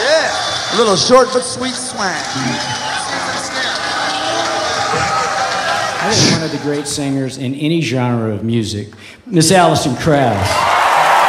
Yeah. A little short but sweet swing. I think one of the great singers in any genre of music, Miss Alison Krauss.